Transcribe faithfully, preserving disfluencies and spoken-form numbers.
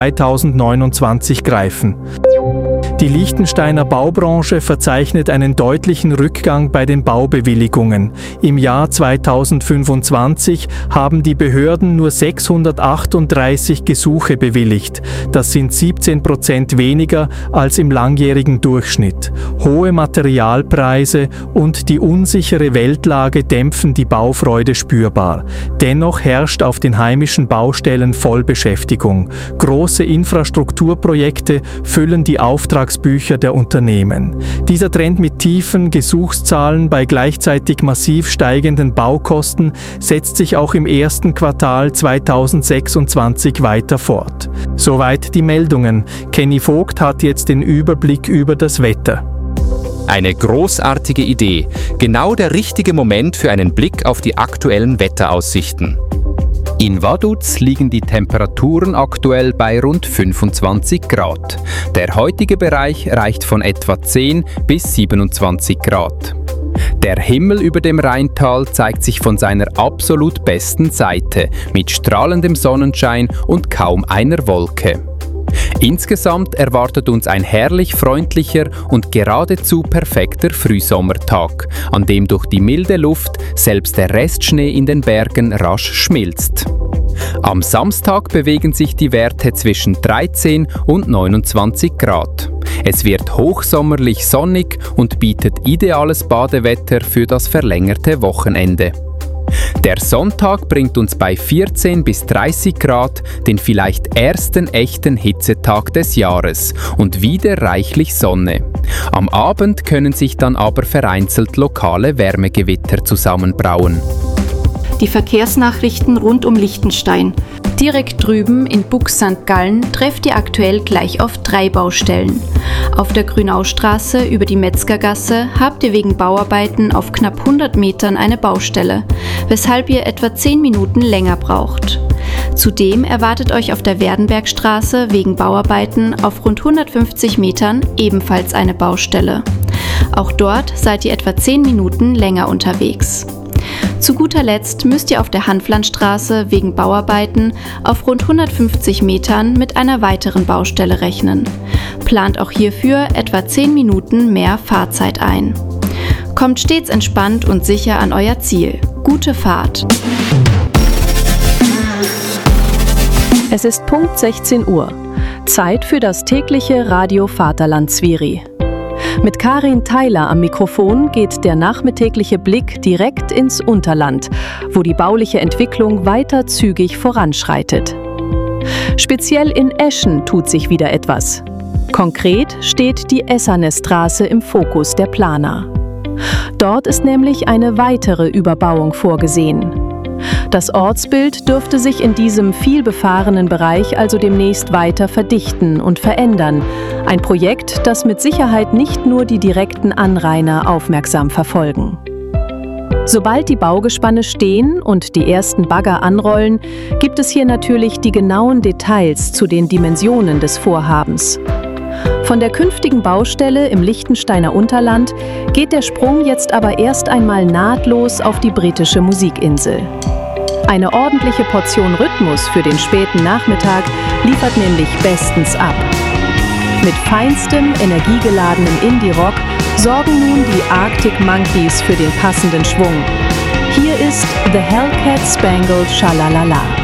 zweitausendneunundzwanzig greifen. Die Liechtensteiner Baubranche verzeichnet einen deutlichen Rückgang bei den Baubewilligungen. Im Jahr zweitausendfünfundzwanzig haben die Behörden nur sechshundertachtunddreißig Gesuche bewilligt. Das sind siebzehn Prozent weniger als im langjährigen Durchschnitt. Hohe Materialpreise und die unsichere Weltlage dämpfen die Baufreude spürbar. Dennoch herrscht auf den heimischen Baustellen Vollbeschäftigung. Große Infrastrukturprojekte füllen die Auftragsbücher der Unternehmen. Dieser Trend mit tiefen Gesuchszahlen bei gleichzeitig massiv steigenden Baukosten setzt sich auch im ersten Quartal zweitausendsechsundzwanzig weiter fort. Soweit die Meldungen. Kenny Vogt hat jetzt den Überblick über das Wetter. Eine großartige Idee. Genau der richtige Moment für einen Blick auf die aktuellen Wetteraussichten. In Vaduz liegen die Temperaturen aktuell bei rund fünfundzwanzig Grad. Der heutige Bereich reicht von etwa zehn bis siebenundzwanzig Grad. Der Himmel über dem Rheintal zeigt sich von seiner absolut besten Seite, mit strahlendem Sonnenschein und kaum einer Wolke. Insgesamt erwartet uns ein herrlich freundlicher und geradezu perfekter Frühsommertag, an dem durch die milde Luft selbst der Restschnee in den Bergen rasch schmilzt. Am Samstag bewegen sich die Werte zwischen dreizehn und neunundzwanzig Grad. Es wird hochsommerlich sonnig und bietet ideales Badewetter für das verlängerte Wochenende. Der Sonntag bringt uns bei vierzehn bis dreißig Grad den vielleicht ersten echten Hitzetag des Jahres und wieder reichlich Sonne. Am Abend können sich dann aber vereinzelt lokale Wärmegewitter zusammenbrauen. Die Verkehrsnachrichten rund um Liechtenstein. Direkt drüben in Bux Sankt Gallen trefft ihr aktuell gleich auf drei Baustellen. Auf der Grünaustraße über die Metzgergasse habt ihr wegen Bauarbeiten auf knapp hundert Metern eine Baustelle, weshalb ihr etwa zehn Minuten länger braucht. Zudem erwartet euch auf der Werdenbergstraße wegen Bauarbeiten auf rund hundertfünfzig Metern ebenfalls eine Baustelle. Auch dort seid ihr etwa zehn Minuten länger unterwegs. Zu guter Letzt müsst ihr auf der Hanflandstraße wegen Bauarbeiten auf rund hundertfünfzig Metern mit einer weiteren Baustelle rechnen. Plant auch hierfür etwa zehn Minuten mehr Fahrzeit ein. Kommt stets entspannt und sicher an euer Ziel. Gute Fahrt! Es ist Punkt sechzehn Uhr. Zeit für das tägliche Radio Vaterland Zviri. Mit Karin Theiler am Mikrofon geht der nachmittägliche Blick direkt ins Unterland, wo die bauliche Entwicklung weiter zügig voranschreitet. Speziell in Eschen tut sich wieder etwas. Konkret steht die Essernesstraße im Fokus der Planer. Dort ist nämlich eine weitere Überbauung vorgesehen. Das Ortsbild dürfte sich in diesem vielbefahrenen Bereich also demnächst weiter verdichten und verändern. Ein Projekt, das mit Sicherheit nicht nur die direkten Anrainer aufmerksam verfolgen. Sobald die Baugespanne stehen und die ersten Bagger anrollen, gibt es hier natürlich die genauen Details zu den Dimensionen des Vorhabens. Von der künftigen Baustelle im Liechtensteiner Unterland geht der Sprung jetzt aber erst einmal nahtlos auf die britische Musikinsel. Eine ordentliche Portion Rhythmus für den späten Nachmittag liefert nämlich bestens ab. Mit feinstem, energiegeladenem Indie-Rock sorgen nun die Arctic Monkeys für den passenden Schwung. Hier ist The Hellcat Spangled Shalalala.